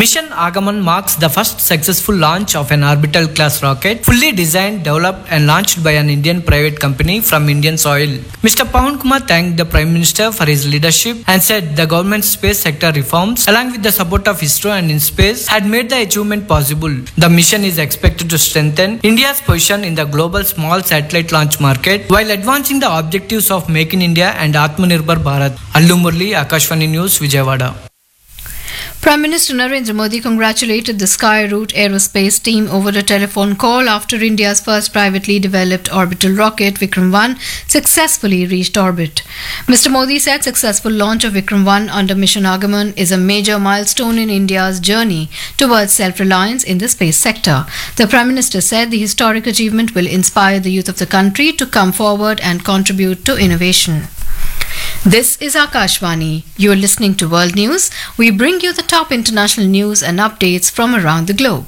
Mission Agaman marks the first successful launch of an orbital class rocket, fully designed, developed and launched by an Indian private company from Indian soil. Mr. Pawan Kumar thanked the Prime Minister for his leadership and said the government's space sector reforms, along with the support of ISRO and InSpace, had made the achievement possible. The mission is expected to strengthen India's position in the global small satellite launch market while advancing the objectives of Make in India and Atmanirbhar Bharat. Allu Murli, Akashvani News, Vijayawada. Prime Minister Narendra Modi congratulated the Skyroot aerospace team over a telephone call after India's first privately developed orbital rocket, Vikram 1, successfully reached orbit. Mr. Modi said successful launch of Vikram 1 under Mission Agaman is a major milestone in India's journey towards self-reliance in the space sector. The Prime Minister said the historic achievement will inspire the youth of the country to come forward and contribute to innovation. This is Akashvani. You are listening to World News. We bring you the top international news and updates from around the globe.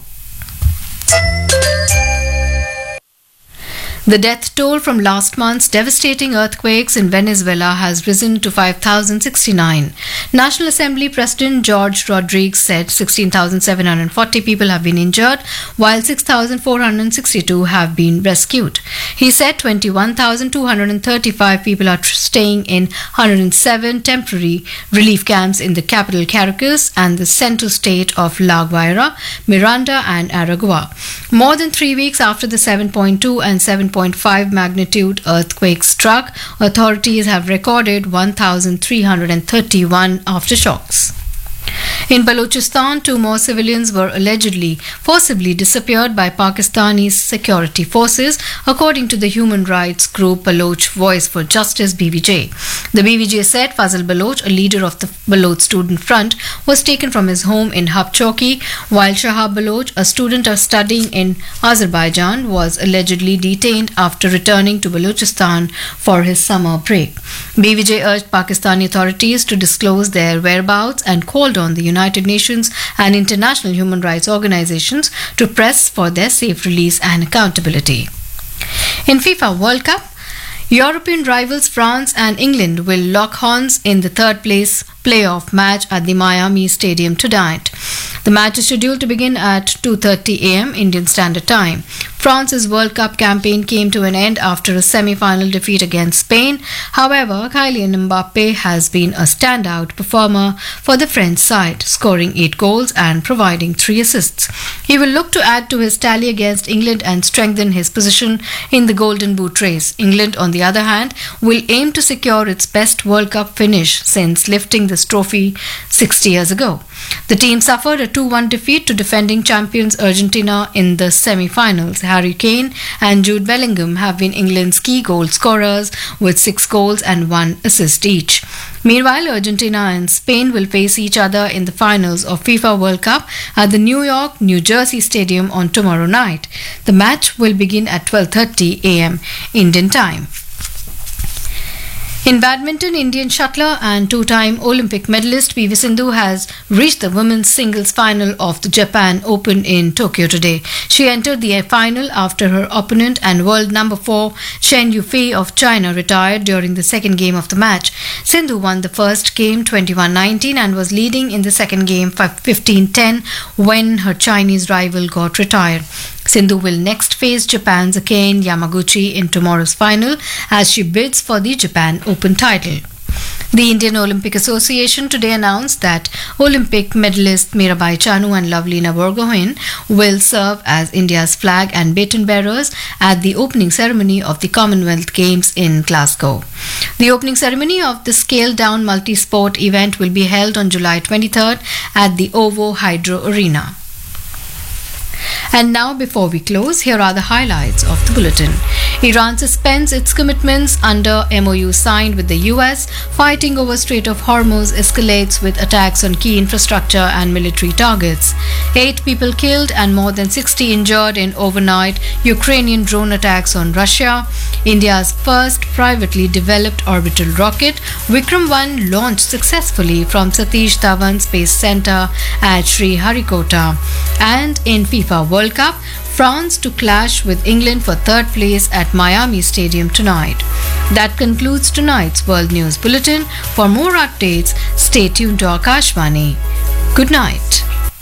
The death toll from last month's devastating earthquakes in Venezuela has risen to 5,069. National Assembly President George Rodriguez said 16,740 people have been injured, while 6,462 have been rescued. He said 21,235 people are staying in 107 temporary relief camps in the capital Caracas and the central state of La Guaira, Miranda and Aragua. More than 3 weeks after the 7.2 and 7.5 magnitude earthquake struck, authorities have recorded 1,331 aftershocks. In Balochistan, 2 more civilians were allegedly forcibly disappeared by Pakistani security forces, according to the human rights group Baloch Voice for Justice (BVJ). The BVJ said Fazal Baloch, a leader of the Baloch Student Front, was taken from his home in Hapchoki, while Shahab Baloch, a student studying in Azerbaijan, was allegedly detained after returning to Balochistan for his summer break. BVJ urged Pakistani authorities to disclose their whereabouts and called on the United Nations and international human rights organizations to press for their safe release and accountability. In FIFA World Cup, European rivals France and England will lock horns in the third place playoff match at the Miami Stadium tonight. The match is scheduled to begin at 2:30 a.m. Indian Standard Time. France's World Cup campaign came to an end after a semi-final defeat against Spain. However, Kylian Mbappe has been a standout performer for the French side, scoring 8 goals and providing 3 assists. He will look to add to his tally against England and strengthen his position in the Golden Boot race. England, on the other hand, will aim to secure its best World Cup finish since lifting this trophy 60 years ago. The team suffered a 2-1 defeat to defending champions Argentina in the semi-finals. Harry Kane and Jude Bellingham have been England's key goal scorers with 6 goals and 1 assist each. Meanwhile, Argentina and Spain will face each other in the finals of FIFA World Cup at the New York, New Jersey Stadium on tomorrow night. The match will begin at 12:30 a.m. Indian time. In badminton, Indian shuttler and 2-time Olympic medalist PV Sindhu has reached the women's singles final of the Japan Open in Tokyo today. She entered the final after her opponent and world number 4 Chen Yufei of China retired during the second game of the match. Sindhu won the first game 21-19 and was leading in the second game 15-10 when her Chinese rival got retired. Sindhu will next face Japan's Akane Yamaguchi in tomorrow's final as she bids for the Japan Open title. The Indian Olympic Association today announced that Olympic medalist Mirabai Chanu and Lovelina Borgohain will serve as India's flag and baton bearers at the opening ceremony of the Commonwealth Games in Glasgow. The opening ceremony of the scaled-down multi-sport event will be held on July 23rd at the OVO Hydro Arena. And now, before we close, here are the highlights of the bulletin. Iran suspends its commitments under MOU signed with the US. Fighting over Strait of Hormuz escalates with attacks on key infrastructure and military targets. 8 people killed and more than 60 injured in overnight Ukrainian drone attacks on Russia. India's first privately developed orbital rocket, Vikram 1, launched successfully from Satish Dhawan Space Center at Sriharikota. And in FIFA World Cup, France to clash with England for third place at Miami Stadium tonight. That concludes tonight's World News Bulletin. For more updates, stay tuned to Akashvani. Good night.